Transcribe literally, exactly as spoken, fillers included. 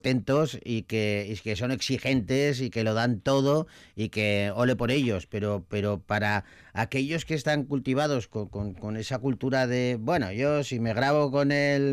atentos y que, y que son exigentes y que lo dan todo y que ole por ellos, pero, pero para aquellos que están cultivados con, con, con esa cultura de, bueno, yo si me grabo con el